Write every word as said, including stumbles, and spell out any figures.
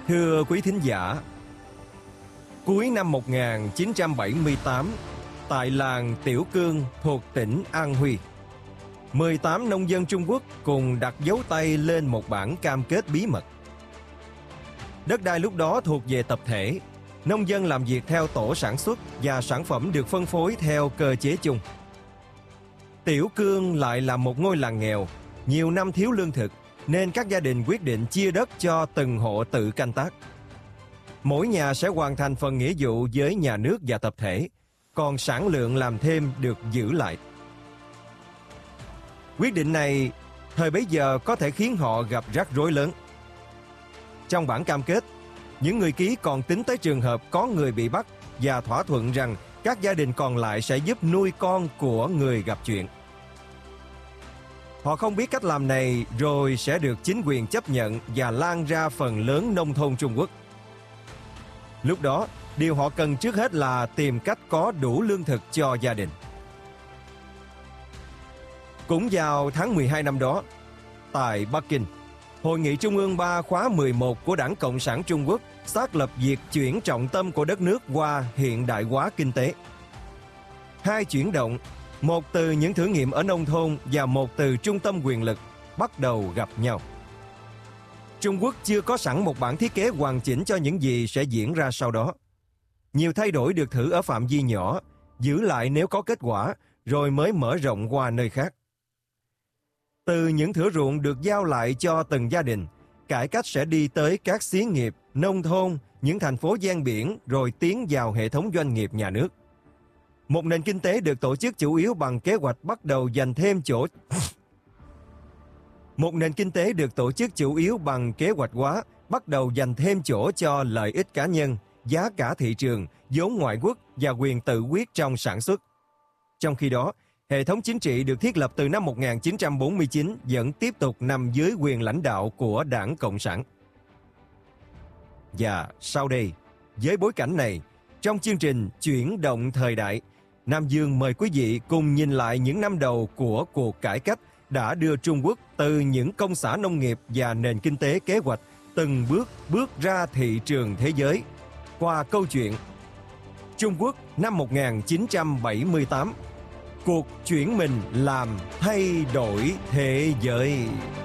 Thưa quý thính giả, cuối năm một nghìn chín trăm bảy mươi tám, tại làng Tiểu Cương thuộc tỉnh An Huy, mười tám nông dân Trung Quốc cùng đặt dấu tay lên một bản cam kết bí mật. Đất đai lúc đó thuộc về tập thể, nông dân làm việc theo tổ sản xuất và sản phẩm được phân phối theo cơ chế chung. Tiểu Cương lại là một ngôi làng nghèo, nhiều năm thiếu lương thực, nên các gia đình quyết định chia đất cho từng hộ tự canh tác. Mỗi nhà sẽ hoàn thành phần nghĩa vụ với nhà nước và tập thể, còn sản lượng làm thêm được giữ lại. Quyết định này thời bấy giờ có thể khiến họ gặp rắc rối lớn. Trong bản cam kết, những người ký còn tính tới trường hợp có người bị bắt và thỏa thuận rằng các gia đình còn lại sẽ giúp nuôi con của người gặp chuyện. Họ không biết cách làm này rồi sẽ được chính quyền chấp nhận và lan ra phần lớn nông thôn Trung Quốc. Lúc đó, điều họ cần trước hết là tìm cách có đủ lương thực cho gia đình. Cũng vào tháng mười hai năm đó, tại Bắc Kinh, Hội nghị Trung ương ba khóa mười một của Đảng Cộng sản Trung Quốc xác lập việc chuyển trọng tâm của đất nước qua hiện đại hóa kinh tế. Hai chuyển động, một từ những thử nghiệm ở nông thôn và một từ trung tâm quyền lực, bắt đầu gặp nhau. Trung Quốc chưa có sẵn một bản thiết kế hoàn chỉnh cho những gì sẽ diễn ra sau đó. Nhiều thay đổi được thử ở phạm vi nhỏ, giữ lại nếu có kết quả, rồi mới mở rộng qua nơi khác. Từ những thửa ruộng được giao lại cho từng gia đình, cải cách sẽ đi tới các xí nghiệp, nông thôn, những thành phố ven biển, rồi tiến vào hệ thống doanh nghiệp nhà nước. Một nền kinh tế được tổ chức chủ yếu bằng kế hoạch bắt đầu dành thêm chỗ Một nền kinh tế được tổ chức chủ yếu bằng kế hoạch hóa, bắt đầu dành thêm chỗ cho lợi ích cá nhân, giá cả thị trường, vốn ngoại quốc và quyền tự quyết trong sản xuất. Trong khi đó, hệ thống chính trị được thiết lập từ năm một nghìn chín trăm bốn mươi chín vẫn tiếp tục nằm dưới quyền lãnh đạo của Đảng Cộng sản. Và sau đây, với bối cảnh này, trong chương trình Chuyển động thời đại, Nam Dương mời quý vị cùng nhìn lại những năm đầu của cuộc cải cách đã đưa Trung Quốc từ những công xã nông nghiệp và nền kinh tế kế hoạch từng bước bước ra thị trường thế giới qua câu chuyện Trung Quốc năm một nghìn chín trăm bảy mươi tám, cuộc chuyển mình làm thay đổi thế giới.